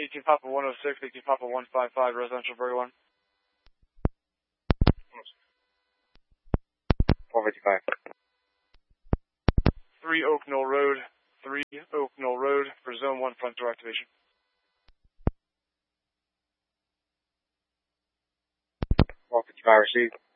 18 Papa 106, 18 Papa 155, residential Berry 1. 455. 3 Oak Knoll Road, 3 Oak Knoll Road for Zone 1 front door activation. 455 received.